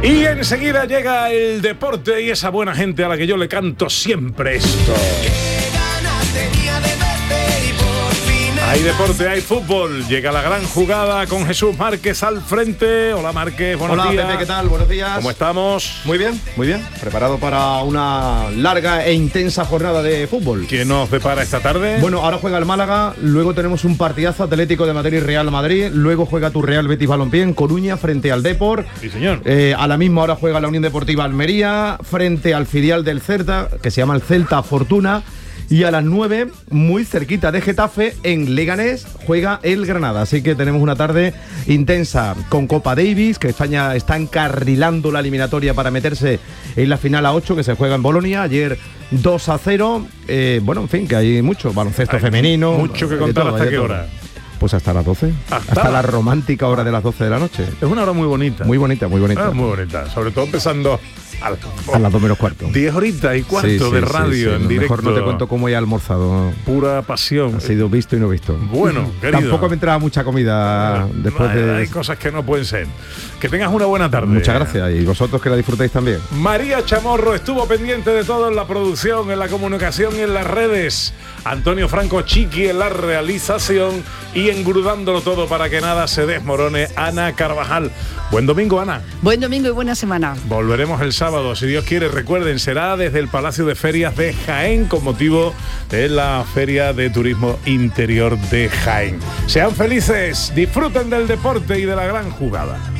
Y enseguida llega el deporte y esa buena gente a la que yo le canto siempre esto. Hay deporte, hay fútbol. Llega la gran jugada con Jesús Márquez al frente. Hola Márquez, buenos días. Hola Pepe, ¿qué tal? Buenos días. ¿Cómo estamos? Muy bien, muy bien. Preparado para una larga e intensa jornada de fútbol. ¿Qué nos depara esta tarde? Bueno, ahora juega el Málaga, luego tenemos un partidazo Atlético de Madrid, Real Madrid, luego juega tu Real Betis Balompié en Coruña frente al Depor. Sí, señor. A la misma hora juega la Unión Deportiva Almería frente al filial del Celta, que se llama el Celta Fortuna. Y a las 9, muy cerquita de Getafe, en Leganés, juega el Granada. Así que tenemos una tarde intensa con Copa Davis, que España está encarrilando la eliminatoria para meterse en la final a 8, que se juega en Bolonia. Ayer 2-0. Bueno, en fin, que hay mucho. Baloncesto femenino. Mucho que contar. ¿Hasta qué hora? Pues hasta las 12. Hasta la romántica hora de las 12 de la noche. Es una hora muy bonita. Muy bonita, muy bonita. Muy bonita. Sobre todo empezando a las 2 menos cuarto. 10 horitas y cuarto de radio en directo. Mejor no te cuento cómo he almorzado. Pura pasión. Ha sido visto y no visto. Bueno, querido. Tampoco me entraba mucha comida después de... Hay cosas que no pueden ser. Que tengas una buena tarde. Muchas gracias. Y vosotros que la disfrutéis también. María Chamorro estuvo pendiente de todo en la producción, en la comunicación y en las redes. Antonio Franco Chiqui en la realización y engrudándolo todo para que nada se desmorone, Ana Carvajal. Buen domingo, Ana. Buen domingo y buena semana. Volveremos el sábado, si Dios quiere. Recuerden, será desde el Palacio de Ferias de Jaén con motivo de la Feria de Turismo Interior de Jaén. Sean felices, disfruten del deporte y de la gran jugada.